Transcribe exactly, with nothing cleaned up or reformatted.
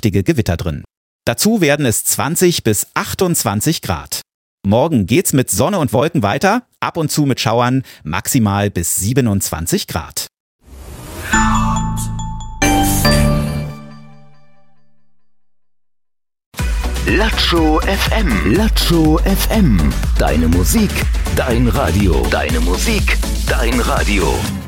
kräftige Gewitter drin. Dazu werden es zwanzig bis achtundzwanzig Grad. Morgen geht's mit Sonne und Wolken weiter, ab und zu mit Schauern, maximal bis siebenundzwanzig Grad. Latscho F M. Latscho F M. Deine Musik, dein Radio. Deine Musik, dein Radio.